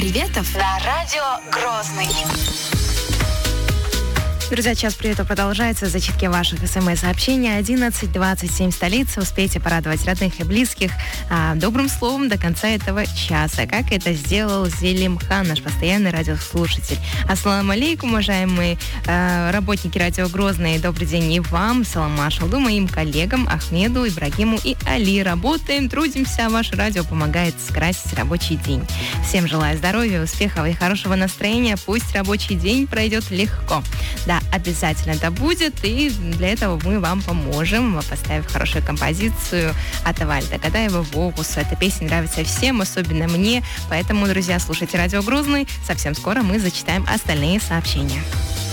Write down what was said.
приветов на радио Грозный. Друзья, час привета продолжается. Зачитки ваших смс-сообщений. 11:27 столица. Успейте порадовать родных и близких добрым словом до конца этого часа. Как это сделал Зелимхан, наш постоянный радиослушатель. Ассаламу алейкум, уважаемые работники радио Грозный. Добрый день и вам. Салам Машалду, моим коллегам Ахмеду, Ибрагиму и Али. Работаем, трудимся. Ваше радио помогает скрасить рабочий день. Всем желаю здоровья, успехов и хорошего настроения. Пусть рабочий день пройдет легко. Да, обязательно это будет, и для этого мы вам поможем, поставив хорошую композицию от Вальда Гадаева «Вогус». Эта песня нравится всем, особенно мне, поэтому, друзья, слушайте радио Грозный. Совсем скоро мы зачитаем остальные сообщения.